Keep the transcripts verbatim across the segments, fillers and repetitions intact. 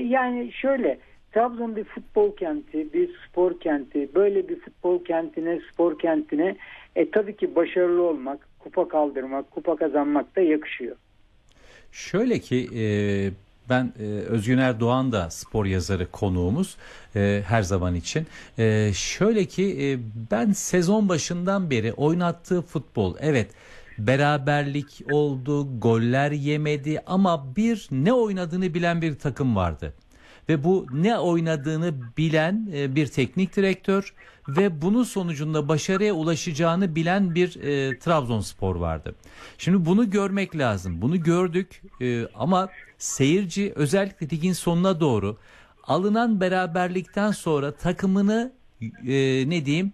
yani şöyle, Trabzon bir futbol kenti, bir spor kenti. Böyle bir futbol kentine, spor kentine e, tabii ki başarılı olmak, kupa kaldırmak, kupa kazanmak da yakışıyor. Şöyle ki e, ben e, Özgün Erdoğan da spor yazarı konuğumuz e, her zaman için. E, şöyle ki e, ben sezon başından beri oynattığı futbol, evet, beraberlik oldu, goller yemedi ama bir ne oynadığını bilen bir takım vardı. Ve bu ne oynadığını bilen e, bir teknik direktör ve bunun sonucunda başarıya ulaşacağını bilen bir e, Trabzonspor vardı. Şimdi bunu görmek lazım. Bunu gördük e, ama seyirci özellikle ligin sonuna doğru alınan beraberlikten sonra takımını e, ne diyeyim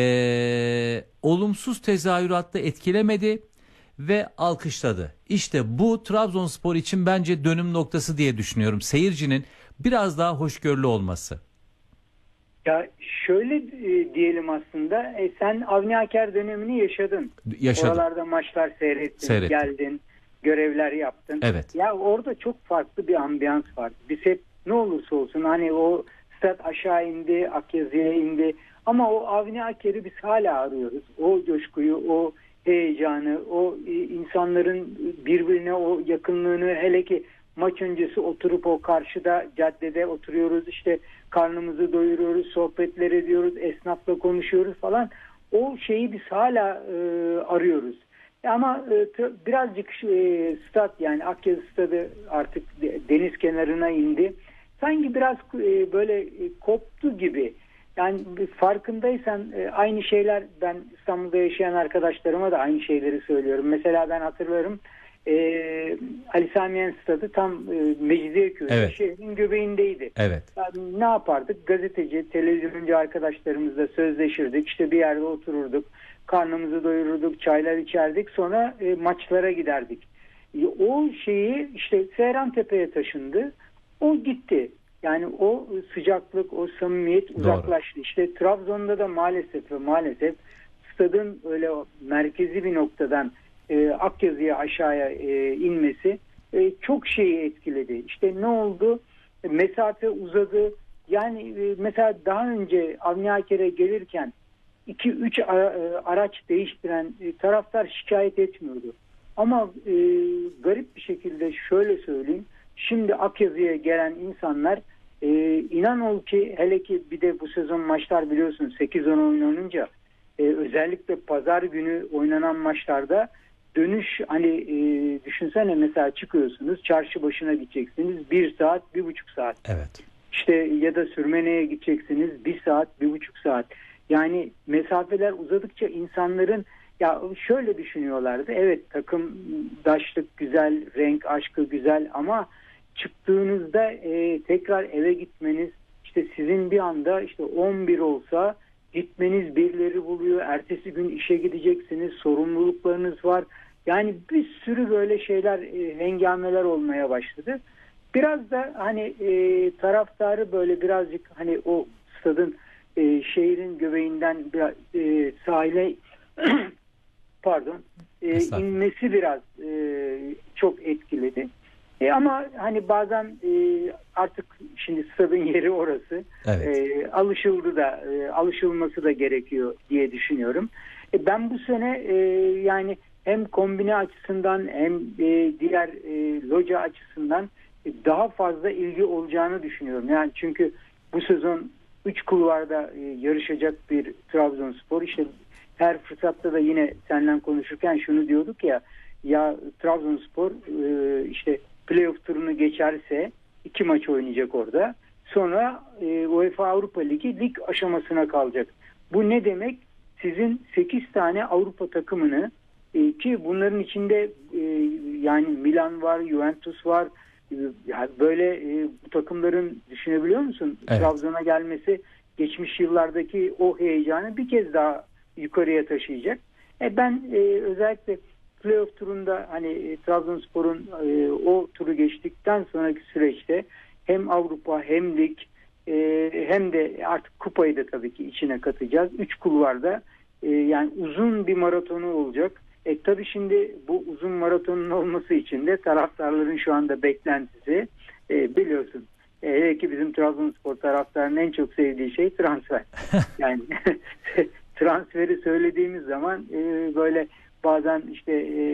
e, olumsuz tezahüratta etkilemedi ve alkışladı. İşte bu Trabzonspor için bence dönüm noktası diye düşünüyorum. Seyircinin biraz daha hoşgörülü olması. Ya şöyle e, diyelim aslında, e, sen Avni Aker dönemini yaşadın. Yaşadım. Oralarda maçlar seyrettin, Seyrettim. geldin, görevler yaptın. Evet. Ya orada çok farklı bir ambiyans var. Biz hep ne olursa olsun hani o stat aşağı indi, Akyazı'ya indi ama o Avni Aker'i biz hala arıyoruz. O coşkuyu, o heyecanı, o e, insanların birbirine o yakınlığını, hele ki maç öncesi oturup o karşıda caddede oturuyoruz, işte karnımızı doyuruyoruz, sohbetler ediyoruz, esnafla konuşuyoruz falan. O şeyi biz hala e, arıyoruz. Ama e, t- birazcık e, stat, yani Akyazı stadı artık de, deniz kenarına indi. Sanki biraz e, böyle e, koptu gibi. Yani farkındaysan e, aynı şeyler, ben İstanbul'da yaşayan arkadaşlarıma da aynı şeyleri söylüyorum. Mesela ben hatırlarım, e, Ali Sami Yen stadı tam e, Mecidiyeköy'de, Evet. şehrin göbeğindeydi. Evet. Yani ne yapardık? Gazeteci, televizyoncu arkadaşlarımızla sözleşirdik. İşte bir yerde otururduk. Karnımızı doyururduk, çaylar içerdik. Sonra e, maçlara giderdik. E, o şeyi işte Seyrantepe'ye taşındı. O gitti. Yani o sıcaklık, o samimiyet uzaklaştı. Doğru. İşte Trabzon'da da maalesef ve maalesef stadın öyle merkezi bir noktadan e, Akyazı'ya aşağıya e, inmesi e, çok şeyi etkiledi. İşte ne oldu? E, mesafe uzadı. Yani e, mesela daha önce Avni Aker'e gelirken iki üç araç değiştiren e, taraftar şikayet etmiyordu. Ama e, garip bir şekilde şöyle söyleyeyim. Şimdi Akyazı'ya gelen insanlar e, inan ol ki, hele ki bir de bu sezon maçlar biliyorsun sekiz on oynanınca e, özellikle pazar günü oynanan maçlarda dönüş, hani e, düşünsene, mesela çıkıyorsunuz, çarşı başına gideceksiniz bir saat bir buçuk saat. Evet. İşte ya da Sürmene'ye gideceksiniz bir saat bir buçuk saat. Yani mesafeler uzadıkça insanların, ya şöyle düşünüyorlardı. Evet, takımdaşlık güzel, renk aşkı güzel ama çıktığınızda e, tekrar eve gitmeniz, işte sizin bir anda işte on bir olsa gitmeniz birileri buluyor. Ertesi gün işe gideceksiniz, sorumluluklarınız var. Yani bir sürü böyle şeyler, e, hengameler olmaya başladı. Biraz da hani e, taraftarı böyle birazcık hani o stadın e, şehrin göbeğinden biraz, e, sahile pardon e, inmesi biraz e, çok etkiledi. E, ama hani bazen e, artık şimdi stadın yeri orası. Evet. E, alışıldı da e, alışılması da gerekiyor diye düşünüyorum. E, ben bu sene e, yani hem kombine açısından hem e, diğer e, loca açısından e, daha fazla ilgi olacağını düşünüyorum. Yani çünkü bu sezon üç kulvarda e, yarışacak bir Trabzonspor. İşte her fırsatta da yine seninle konuşurken şunu diyorduk ya, ya Trabzonspor e, işte playoff turunu geçerse iki maç oynayacak orada. Sonra e, UEFA Avrupa Ligi lig aşamasına kalacak. Bu ne demek? Sizin sekiz tane Avrupa takımını e, ki bunların içinde e, yani Milan var, Juventus var. E, yani böyle e, bu takımların, düşünebiliyor musun? Evet. Trabzon'a gelmesi geçmiş yıllardaki o heyecanı bir kez daha yukarıya taşıyacak. E, ben e, özellikle playoff turunda hani e, Trabzonspor'un e, o turu geçtikten sonraki süreçte hem Avrupa hem lig e, hem de artık kupayı da tabii ki içine katacağız. Üç kulvarda e, yani uzun bir maratonu olacak. E tabii şimdi bu uzun maratonun olması için de taraftarların şu anda beklentisi e, biliyorsun. E, ki bizim Trabzonspor taraftarının en çok sevdiği şey transfer. Yani transferi söylediğimiz zaman e, böyle bazen işte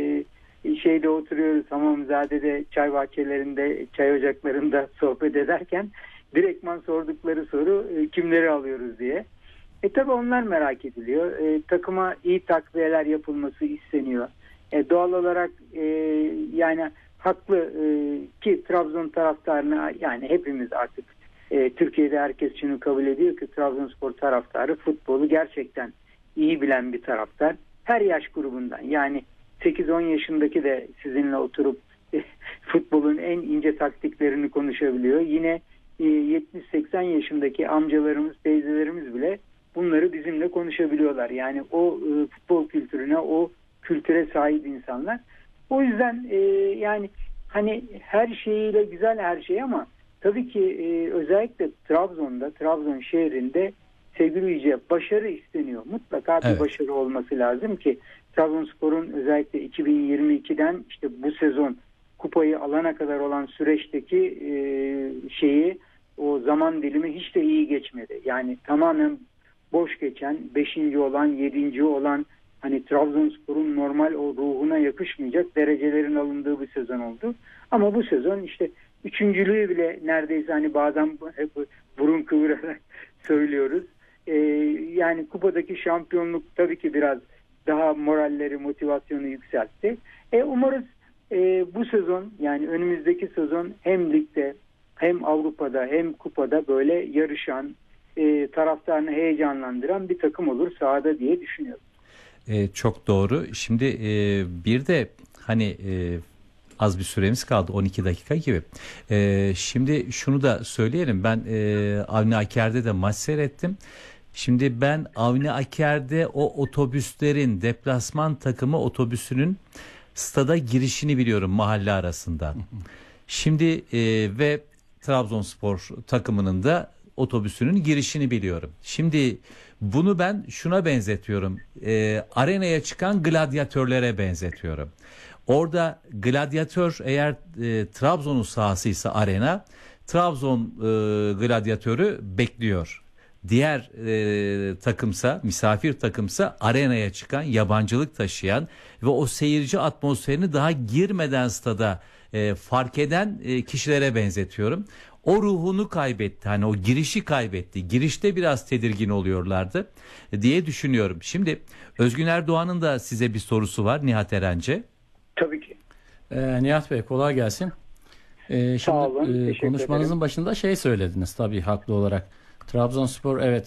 e, şeyde oturuyoruz Hamamzade'de, çay bahçelerinde, çay ocaklarında sohbet ederken direktman sordukları soru e, kimleri alıyoruz diye. E tabi onlar merak ediliyor. E, takıma iyi takviyeler yapılması isteniyor. E, doğal olarak e, yani haklı e, ki Trabzon taraftarına, yani hepimiz artık e, Türkiye'de herkes şunu kabul ediyor ki Trabzonspor taraftarı futbolu gerçekten iyi bilen bir taraftar. Her yaş grubundan, yani sekiz on yaşındaki de sizinle oturup e, futbolun en ince taktiklerini konuşabiliyor. Yine e, yetmiş seksen yaşındaki amcalarımız, teyzelerimiz bile bunları bizimle konuşabiliyorlar. Yani o e, futbol kültürüne, o kültüre sahip insanlar. O yüzden e, yani hani her şeyiyle güzel her şey, ama tabii ki e, özellikle Trabzon'da, Trabzon şehrinde sevgili Yüce, başarı isteniyor. Mutlaka bir Evet. başarı olması lazım ki Trabzonspor'un özellikle iki bin yirmi ikiden işte bu sezon kupayı alana kadar olan süreçteki e, şeyi, o zaman dilimi hiç de iyi geçmedi. Yani tamamen boş geçen, beşinci olan, yedinci olan, hani Trabzonspor'un normal o ruhuna yakışmayacak derecelerin alındığı bir sezon oldu. Ama bu sezon işte üçüncülüğü bile neredeyse, hani bazen hep burun kıvırarak söylüyoruz. Ee, yani kupadaki şampiyonluk tabii ki biraz daha moralleri, motivasyonu yükseltti. E, umarız e, bu sezon, yani önümüzdeki sezon hem ligde hem Avrupa'da hem kupada böyle yarışan, e, taraftarını heyecanlandıran bir takım olur sahada diye düşünüyorum. E, çok doğru. Şimdi e, bir de hani e, az bir süremiz kaldı, on iki dakika gibi. E, şimdi şunu da söyleyelim. Ben e, Avni Aker'de de maç seyrettim. Şimdi ben Avni Aker'de o otobüslerin, deplasman takımı otobüsünün stada girişini biliyorum mahalle arasında. Şimdi e, ve Trabzonspor takımının da otobüsünün girişini biliyorum. Şimdi bunu ben şuna benzetiyorum. E, arenaya çıkan gladyatörlere benzetiyorum. Orada gladyatör eğer e, Trabzon'un sahasıysa arena, Trabzon e, gladyatörü bekliyor. Diğer e, takımsa, misafir takımsa arenaya çıkan, yabancılık taşıyan ve o seyirci atmosferini daha girmeden stada e, fark eden e, kişilere benzetiyorum. O ruhunu kaybetti, hani o girişi kaybetti. Girişte biraz tedirgin oluyorlardı e, diye düşünüyorum. Şimdi Özgün Erdoğan'ın da size bir sorusu var, Nihat Erenci. Tabii ki. Ee, Nihat Bey, kolay gelsin. Ee, şimdi Sağ olun, e, konuşmanızın ederim. başında şey söylediniz tabii haklı olarak. Trabzonspor evet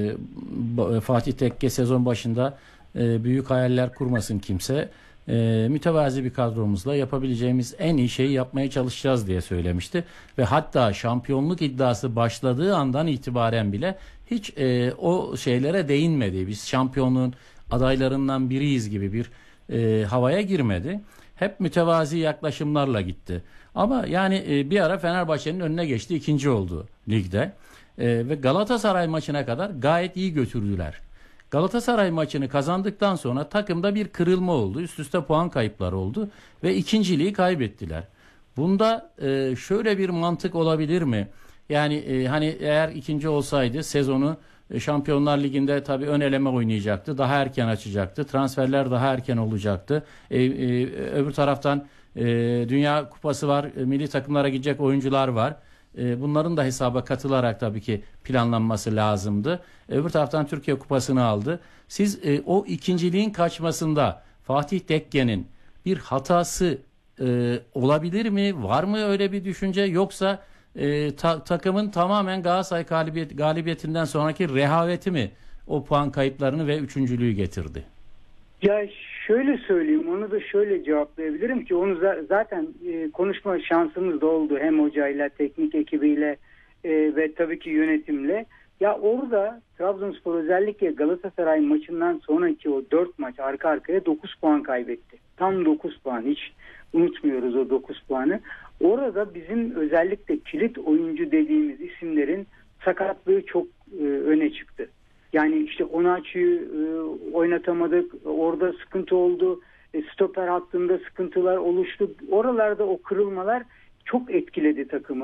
e, Fatih Tekke sezon başında e, büyük hayaller kurmasın kimse. E, mütevazi bir kadromuzla yapabileceğimiz en iyi şeyi yapmaya çalışacağız diye söylemişti. Ve hatta şampiyonluk iddiası başladığı andan itibaren bile hiç e, o şeylere değinmedi. Biz şampiyonluğun adaylarından biriyiz gibi bir e, havaya girmedi. Hep mütevazi yaklaşımlarla gitti. Ama yani e, bir ara Fenerbahçe'nin önüne geçti, ikinci oldu ligde. E, ve Galatasaray maçına kadar gayet iyi götürdüler. Galatasaray maçını kazandıktan sonra takımda bir kırılma oldu. Üst üste puan kayıpları oldu ve ikinciliği kaybettiler. Bunda e, şöyle bir mantık olabilir mi? Yani e, hani eğer ikinci olsaydı sezonu e, Şampiyonlar Ligi'nde tabii ön eleme oynayacaktı. Daha erken açacaktı. Transferler daha erken olacaktı. E, e, öbür taraftan e, Dünya Kupası var. E, milli takımlara gidecek oyuncular var. E, bunların da hesaba katılarak tabii ki planlanması lazımdı. Öbür taraftan Türkiye Kupası'nı aldı. Siz e, o ikinciliğin kaçmasında Fatih Tekke'nin bir hatası e, olabilir mi? Var mı öyle bir düşünce? Yoksa e, ta, takımın tamamen Galatasaray galibiyet, galibiyetinden sonraki rehaveti mi o puan kayıplarını ve üçüncülüğü getirdi? Ya şöyle söyleyeyim, onu da şöyle cevaplayabilirim ki onu zaten e, konuşma şansımız da oldu hem hocayla, teknik ekibiyle e, ve tabii ki yönetimle. Ya orada Trabzonspor özellikle Galatasaray maçından sonraki o dört maç arka arkaya dokuz puan kaybetti. Tam dokuz puan, hiç unutmuyoruz o dokuz puanı. Orada bizim özellikle kilit oyuncu dediğimiz isimlerin sakatlığı çok e, öne çıktı. Yani işte Onaçı'yı e, oynatamadık. Orada sıkıntı oldu. E, stoper hattında sıkıntılar oluştu. Oralarda o kırılmalar çok etkiledi takımı.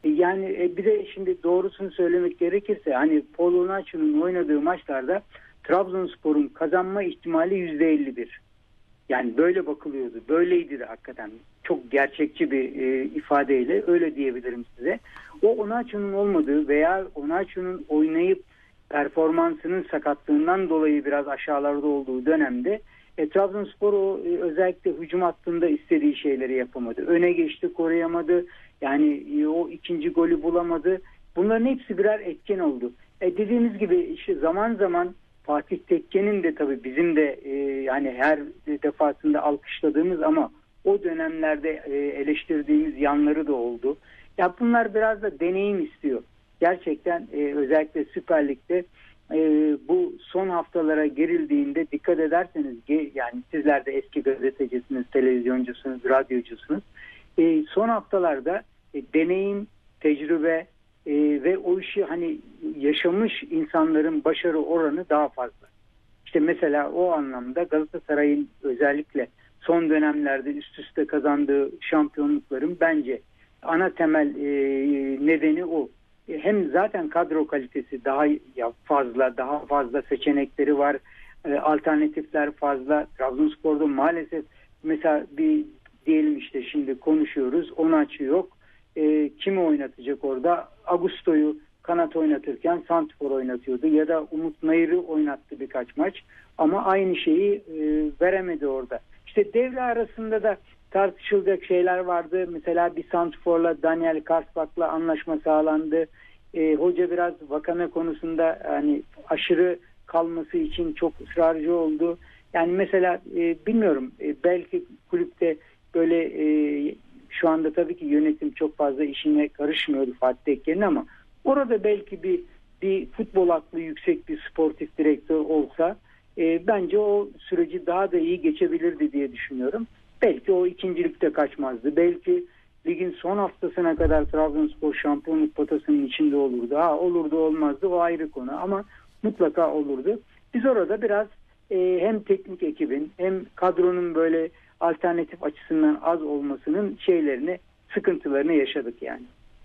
Yani e, bir de şimdi doğrusunu söylemek gerekirse hani Paul Onuachu'nun oynadığı maçlarda Trabzonspor'un kazanma ihtimali yüzde elli bir. Yani böyle bakılıyordu. Böyleydi de hakikaten. Çok gerçekçi bir e, ifadeyle öyle diyebilirim size. O Onuachu'nun olmadığı veya Onuachu'nun oynayıp performansının sakatlığından dolayı biraz aşağılarda olduğu dönemde e, Trabzonspor o e, özellikle hücum hattında istediği şeyleri yapamadı. Öne geçti, koruyamadı. Yani e, o ikinci golü bulamadı. Bunların hepsi birer etken oldu. E, dediğimiz gibi işte zaman zaman Fatih Tekke'nin de tabii bizim de e, yani her defasında alkışladığımız ama o dönemlerde e, eleştirdiğimiz yanları da oldu. Ya bunlar biraz da deneyim istiyor. Gerçekten e, özellikle Süper Lig'de e, bu son haftalara girildiğinde dikkat ederseniz yani sizler de eski gazetecisiniz, televizyoncusunuz, radyocusunuz. E, son haftalarda e, deneyim, tecrübe e, ve o işi hani yaşamış insanların başarı oranı daha fazla. İşte mesela o anlamda Galatasaray'ın özellikle son dönemlerde üst üste kazandığı şampiyonlukların bence ana temel e, nedeni o. E, hem zaten kadro kalitesi daha fazla, daha fazla seçenekleri var, e, alternatifler fazla. Trabzonspor'da maalesef mesela bir diyelim işte şimdi konuşuyoruz, Onuachu yok. E, kimi oynatacak orada? Augusto'yu kanat oynatırken santrfor oynatıyordu ya da Umut Nayır'ı oynattı birkaç maç ama aynı şeyi e, veremedi orada. İşte devre arasında da tartışılacak şeyler vardı. Mesela bir santrforla Daniel Karsbak'la anlaşma sağlandı. E, hoca biraz Vakame konusunda hani aşırı kalması için çok ısrarcı oldu. Yani mesela e, bilmiyorum e, belki kulüpte böyle e, şu anda tabii ki yönetim çok fazla işine karışmıyordu Fatih Tekke'nin ama orada belki bir bir futbol aklı yüksek bir sportif direktör olsa e, bence o süreci daha da iyi geçebilirdi diye düşünüyorum. Belki o ikincilikte kaçmazdı. Belki ligin son haftasına kadar Trabzonspor şampiyonluk potasının içinde olurdu. Ha olurdu olmazdı o ayrı konu ama mutlaka olurdu. Biz orada biraz e, hem teknik ekibin hem kadronun böyle alternatif açısından az olmasının şeylerini, sıkıntılarını yaşadık yani.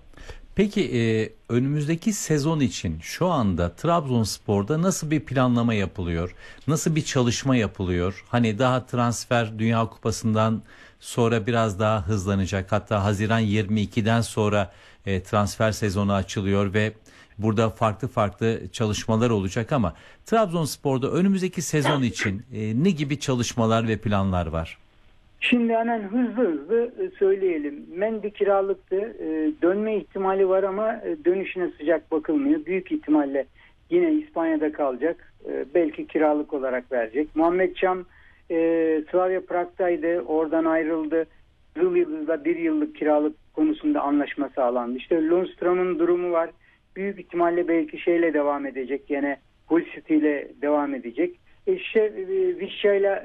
Peki e, önümüzdeki sezon için şu anda Trabzonspor'da nasıl bir planlama yapılıyor? Nasıl bir çalışma yapılıyor? Hani daha transfer Dünya Kupası'ndan sonra biraz daha hızlanacak. Hatta Haziran yirmi ikiden sonra e, transfer sezonu açılıyor ve burada farklı farklı çalışmalar olacak ama Trabzonspor'da önümüzdeki sezon için e, ne gibi çalışmalar ve planlar var? Şimdi hemen hızlı hızlı söyleyelim. Mendy kiralıktı. Dönme ihtimali var ama dönüşüne sıcak bakılmıyor. Büyük ihtimalle yine İspanya'da kalacak. Belki kiralık olarak verecek. Muhammed Çam Slavia Prag'daydı. Oradan ayrıldı. Kızıl Yıldız'la bir yıllık kiralık konusunda anlaşma sağlandı. İşte Lundström'ün durumu var. Büyük ihtimalle belki şeyle devam edecek. Yine Hull City ile devam edecek. İşte Vişça'yla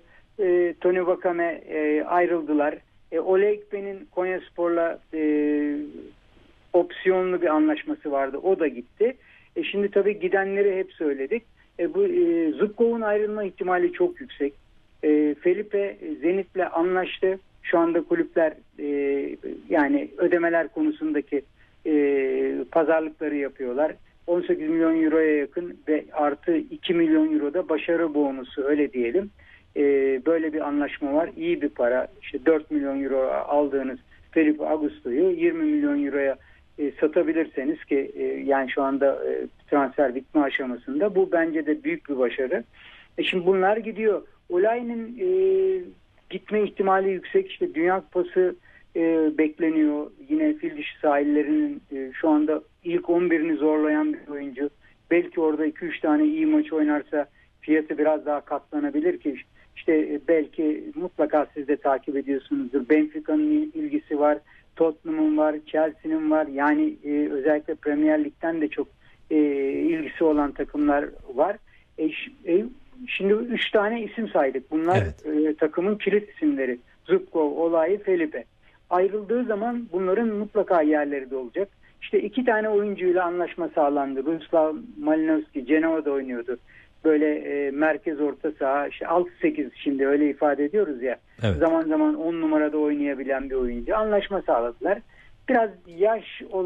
E, Tony Vakame e, ayrıldılar. E, Ole Ekben'in Konyaspor'la e, opsiyonlu bir anlaşması vardı. O da gitti. E, şimdi tabii gidenleri hep söyledik. E, bu e, Zubkov'un ayrılma ihtimali çok yüksek. E, Felipe Zenit'le anlaştı. Şu anda kulüpler e, yani ödemeler konusundaki e, pazarlıkları yapıyorlar. on sekiz milyon euroya yakın ve artı iki milyon euroda başarı bonusu öyle diyelim. Böyle bir anlaşma var. İyi bir para. İşte dört milyon euro aldığınız Felipe Augusto'yu yirmi milyon euroya satabilirseniz ki yani şu anda transfer bitme aşamasında bu bence de büyük bir başarı. E şimdi bunlar gidiyor. Olay'ın e, gitme ihtimali yüksek. İşte Dünya Kupası e, bekleniyor. Yine Fildişi sahillerinin e, şu anda ilk on birini zorlayan bir oyuncu. Belki orada iki üç tane iyi maç oynarsa fiyatı biraz daha katlanabilir ki işte belki mutlaka siz de takip ediyorsunuzdur. Benfica'nın ilgisi var, Tottenham'ın var, Chelsea'nin var. Yani e, özellikle Premier Lig'den de çok e, ilgisi olan takımlar var. E, e, şimdi üç tane isim saydık. Bunlar evet. e, takımın kilit isimleri. Zubkov, Olay, Felipe. Ayrıldığı zaman bunların mutlaka yerleri de olacak. İşte iki tane oyuncuyla anlaşma sağlandı. Ruslav Malinovski Cenova'da oynuyordu. Böyle e, merkez orta saha işte altı sekiz şimdi öyle ifade ediyoruz ya. Evet. Zaman zaman on numarada oynayabilen bir oyuncu. Anlaşma sağladılar. Biraz yaş olan